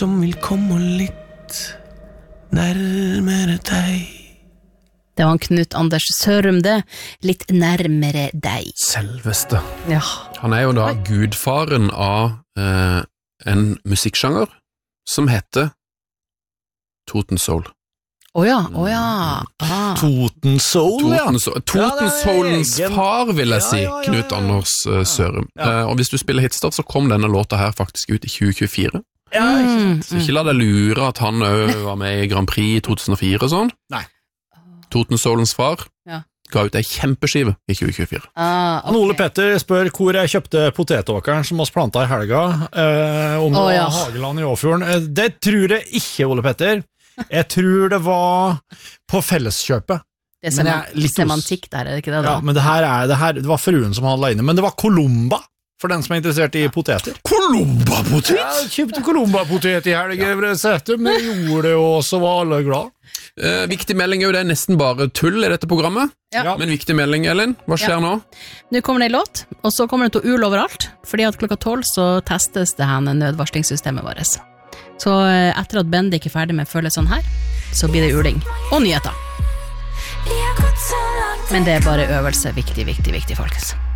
som vil komme litt nærmere deg. Det var Knut Anders Sørum det, litt nærmere deg. Selveste. Ja. Han jo da gudfaren av en musikksjanger som heter Toten Soul. Åja. Toten Soul, ja. Toten Soulens far, vil jeg si, Knut Anders Sørum. Og hvis du spiller Hitstart, så kom denne låta her faktisk ut i 2024. Så ikke la deg lure at han var med i Grand Prix i 2004 og sånn. Nei. Toten Soulens far ga ut en kjempeskive i 2024. Okay. Ole Petter spør hvor jeg kjøpte potetåkeren som oss plantet i helga, om det var Hageland i Åfjorden. Det tror jeg ikke, Ole Petter. Jeg tror det var på Felleskjøpet. Det er semantikk der, det ikke det da? Ja, men det var fruen som handlet inne, men det var Colomba, for den som er interessert i poteter. Colomba-potet? Ja, jeg kjøpte Colomba-potet i helga, men jeg gjorde det, og så var alle glad. Viktig melding jo, det nesten bare tull i dette programmet. Ja. Men viktig melding, Ellen, hva skjer nå? Nå kommer det en låt, og så kommer det til å ule overalt, fordi at 12:00 så testes det her nødvarslingssystemet vårt. Så etter at Bendik er ferdig med følge sånn her, så blir det uling og nyheter. Men det er bare øvelse, viktig, folkens.